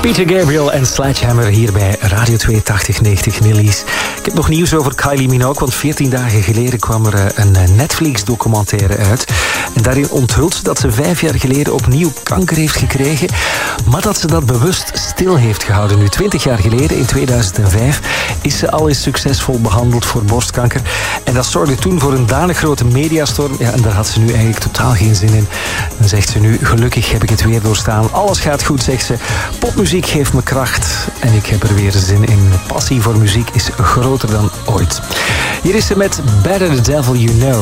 Peter Gabriel en Sledgehammer hier bij Radio 8290 Nillies. Ik heb nog nieuws over Kylie Minogue, want 14 dagen geleden kwam er een Netflix-documentaire uit. En daarin onthult ze dat ze 5 jaar geleden opnieuw kanker heeft gekregen, maar dat ze dat bewust stil heeft gehouden. Nu, 20 jaar geleden, in 2005, is ze al eens succesvol behandeld voor borstkanker. En dat zorgde toen voor een danig grote mediastorm. Ja, en daar had ze nu eigenlijk totaal geen zin in. Dan zegt ze nu, gelukkig heb ik het weer doorstaan. Alles gaat goed, zegt ze. Popmuziek geeft me kracht en ik heb er weer zin in. Passie voor muziek is groter dan ooit. Hier is ze met Better the Devil You Know.